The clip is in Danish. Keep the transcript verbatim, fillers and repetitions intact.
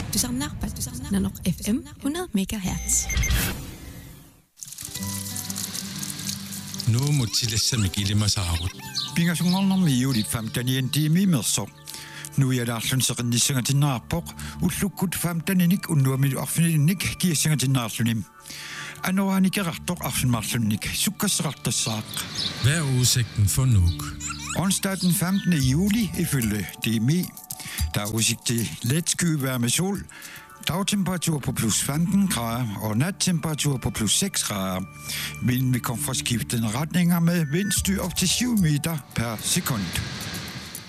Du samlar på Nanok F M hundrede megahertz. Nu må tillæse mig gilde mig saarut. Pingasungarnar miuli famtanian tiimi merso. Nu er der sådan så rendinger til narpok. Utlukut famtaninik unnuami arfininik kiesinger til narsunim. Anoani gerartor arfinmarsunik. Sukkasrartassaaq. Hvad er udsigten for Nuuk? Onsdag den femtende juli ifølge D M I. Der er udsigt til let skyvejr med sol. Dagtemperatur på plus femten grader og nattemperatur på plus seks grader. Vinden vil komme fra skiftende retninger med vindstyr op til syv meter per sekund.